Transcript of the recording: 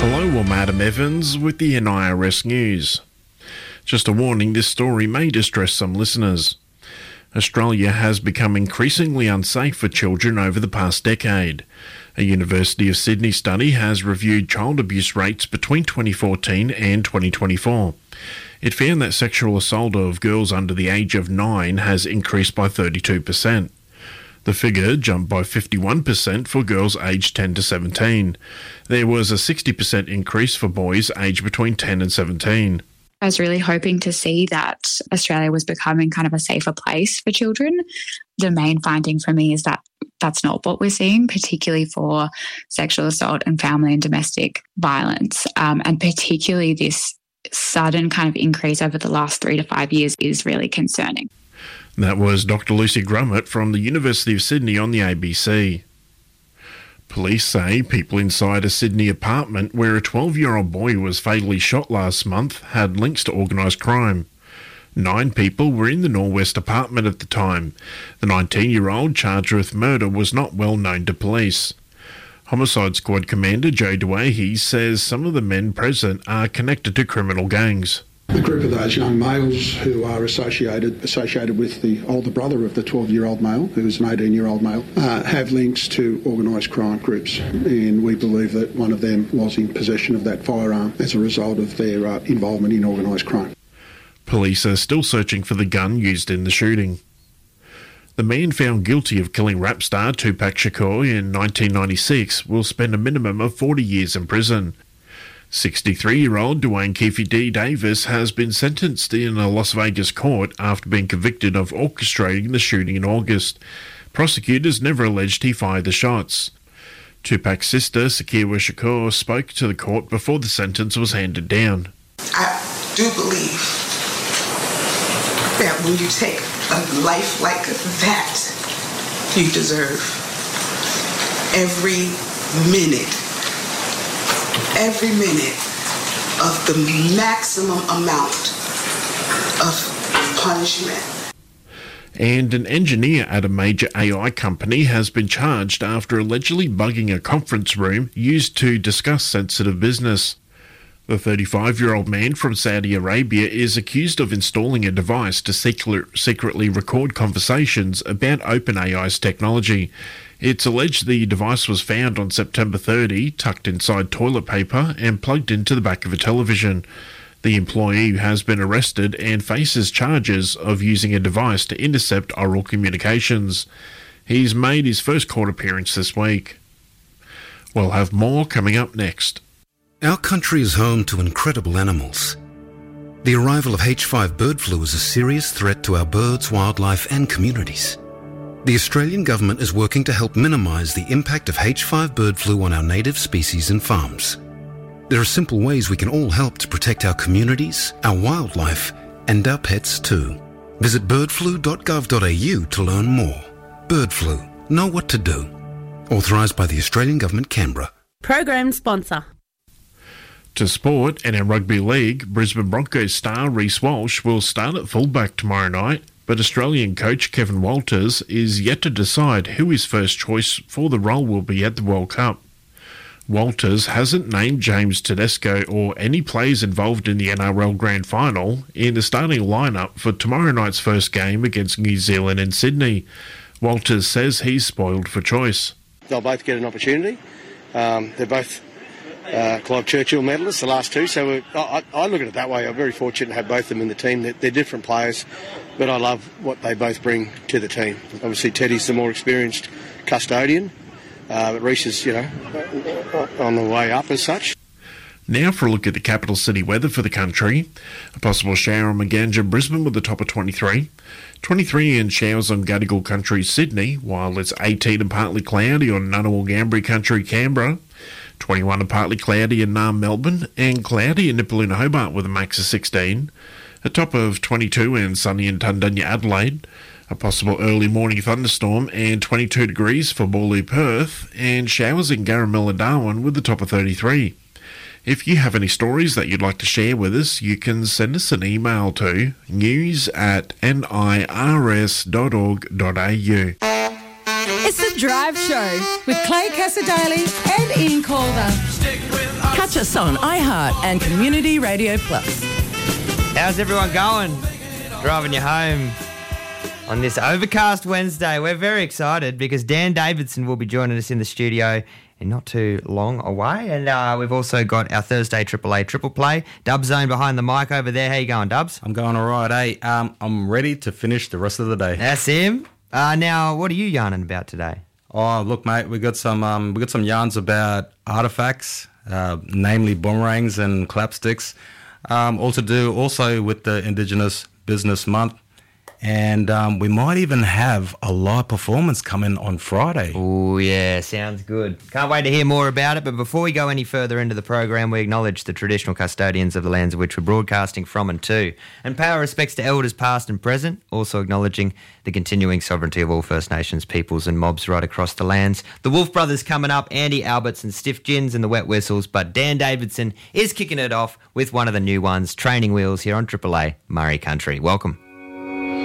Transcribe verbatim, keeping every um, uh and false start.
Hello, I'm Adam Evans with the N I R S News. Just a warning, this story may distress some listeners. Australia has become increasingly unsafe for children over the past decade. A University of Sydney study has reviewed child abuse rates between twenty fourteen and twenty twenty-four. It found that sexual assault of girls under the age of nine has increased by thirty-two percent. The figure jumped by fifty-one percent for girls aged ten to seventeen. There was a sixty percent increase for boys aged between ten and seventeen. I was really hoping to see that Australia was becoming kind of a safer place for children. The main finding for me is that that's not what we're seeing, particularly for sexual assault and family and domestic violence. Um, and particularly this sudden kind of increase over the last three to five years is really concerning. That was Doctor Lucy Grummett from the University of Sydney on the A B C. Police say people inside a Sydney apartment where a twelve-year-old boy was fatally shot last month had links to organised crime. Nine people were in the Norwest apartment at the time. The nineteen-year-old charged with murder was not well known to police. Homicide Squad Commander Joe Dewey says some of the men present are connected to criminal gangs. A group of those young males who are associated associated with the older brother of the twelve-year-old male, who is an eighteen-year-old male, uh, have links to organised crime groups, and we believe that one of them was in possession of that firearm as a result of their uh, involvement in organised crime. Police are still searching for the gun used in the shooting. The man found guilty of killing rap star Tupac Shakur in nineteen ninety-six will spend a minimum of forty years in prison. sixty-three-year-old Dwayne Keefe D. Davis has been sentenced in a Las Vegas court after being convicted of orchestrating the shooting in August. Prosecutors never alleged he fired the shots. Tupac's sister, Shakira Shakur, spoke to the court before the sentence was handed down. I do believe that when you take a life like that, you deserve every minute every minute of the maximum amount of punishment. And an engineer at a major A I company has been charged after allegedly bugging a conference room used to discuss sensitive business. The thirty-five-year-old man from Saudi Arabia is accused of installing a device to secret- secretly record conversations about OpenAI's technology. It's alleged the device was found on September thirtieth, tucked inside toilet paper and plugged into the back of a television. The employee has been arrested and faces charges of using a device to intercept oral communications. He's made his first court appearance this week. We'll have more coming up next. Our country is home to incredible animals. The arrival of H five bird flu is a serious threat to our birds, wildlife and communities. The Australian Government is working to help minimise the impact of H five bird flu on our native species and farms. There are simple ways we can all help to protect our communities, our wildlife and our pets too. Visit bird flu dot gov dot a u to learn more. Bird flu. Know what to do. Authorised by the Australian Government, Canberra. Program sponsor. To sport, and in rugby league, Brisbane Broncos star Reece Walsh will start at fullback tomorrow night, but Australian coach Kevin Walters is yet to decide who his first choice for the role will be at the World Cup. Walters hasn't named James Tedesco or any players involved in the N R L Grand Final in the starting lineup for tomorrow night's first game against New Zealand in Sydney. Walters says he's spoiled for choice. They'll both get an opportunity. Um, they're both uh, Clive Churchill medalists, the last two, so we're, I, I look at it that way. I'm very fortunate to have both of them in the team. They're, they're different players, but I love what they both bring to the team. Obviously, Teddy's the more experienced custodian, uh, but Reece is, you know, on the way up as such. Now for a look at the capital city weather for the country. A possible shower on Maganja, Brisbane with a top of twenty-three. twenty-three and showers on Gadigal Country, Sydney, while it's eighteen and partly cloudy on Ngunnawal Ngambri Country, Canberra. twenty-one and partly cloudy in Naarm, Melbourne, and cloudy in Nipaluna, Hobart with a max of sixteen. A top of twenty-two and sunny in Tundunya, Adelaide. A possible early morning thunderstorm and twenty-two degrees for Bawley, Perth, and showers in Garamilla, Darwin with a top of thirty-three. If you have any stories that you'd like to share with us, you can send us an email to news at nirs dot org dot a u. It's The Drive Show with Clay Cassadaly and Ian Calder. Catch us on iHeart and Community Radio Plus. How's everyone going? Driving you home on this overcast Wednesday. We're very excited because Dan Davidson will be joining us in the studio in not too long away. And uh, we've also got our Thursday Triple A Triple Play. Dubs Zone behind the mic over there. How you going, Dubs? I'm going all right, eh? Um, I'm ready to finish the rest of the day. That's him. Uh, now, what are you yarning about today? Oh, look, mate, we got some um, we got some yarns about artefacts, uh, namely boomerangs and clapsticks. Um, all to do also with the Indigenous Business Month. And um, we might even have a live performance coming on Friday. Oh, yeah, sounds good. Can't wait to hear more about it. But before we go any further into the program, we acknowledge the traditional custodians of the lands of which we're broadcasting from and to, and pay our respects to elders past and present, also acknowledging the continuing sovereignty of all First Nations peoples and mobs right across the lands. The Wolf Brothers coming up, Andy Alberts and Stiff Gins and the Wet Whistles, but Dan Davidson is kicking it off with one of the new ones, Training Wheels, here on Triple A Murray Country. Welcome.